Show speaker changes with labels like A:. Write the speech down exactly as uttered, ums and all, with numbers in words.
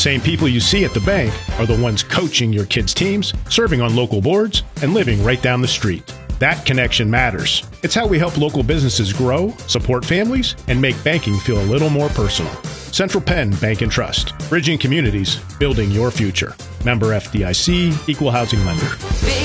A: same people you see at the bank are the ones coaching your kids' teams, serving on local boards, and living right down the street. That connection matters. It's how we help local businesses grow, support families, and make banking feel a little more personal. Central Penn Bank and Trust. Bridging communities, building your future. Member F D I C, Equal Housing Lender.